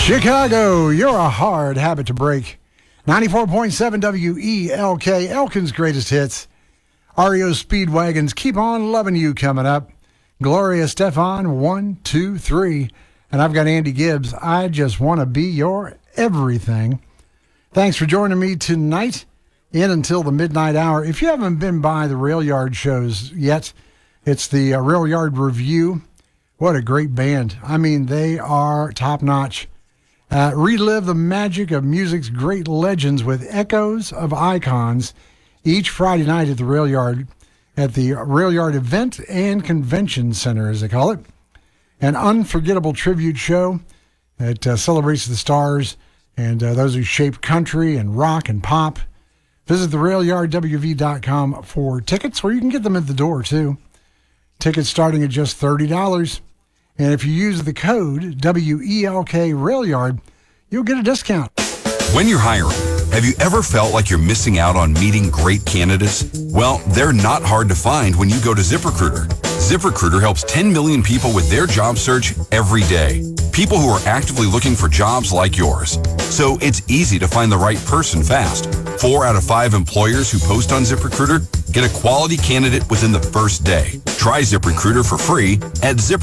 Chicago, you're a hard habit to break. 94.7 WELK, Elkin's greatest hits. REO Speedwagons, Keep On Loving You coming up. Gloria Stefan, 1, 2, 3. And I've got Andy Gibbs, I Just Want to Be Your Everything. Thanks for joining me tonight in until the midnight hour. If you haven't been by the Rail Yard shows yet, it's the Rail Yard Review. What a great band. I mean, they are top-notch. Relive the magic of music's great legends with echoes of icons each Friday night at the Rail Yard, at the Rail Yard Event and Convention Center, as they call it. An unforgettable tribute show that celebrates the stars and those who shaped country and rock and pop. Visit therailyardwv.com for tickets, or you can get them at the door, too. Tickets starting at just $30. And if you use the code WELK RailYard, you'll get a discount. When you're hiring, have you ever felt like you're missing out on meeting great candidates? Well, they're not hard to find when you go to ZipRecruiter. ZipRecruiter helps 10 million people with their job search every day. People who are actively looking for jobs like yours. So it's easy to find the right person fast. 4 out of 5 employers who post on ZipRecruiter get a quality candidate within the first day. Try ZipRecruiter for free at